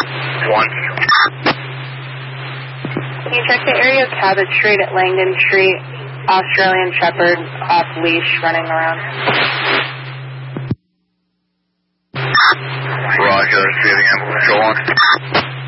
1. Can you check the area of Cabot Street at Langdon Street? Australian Shepherd off leash running around. Roger, receiving ambulance, control 1.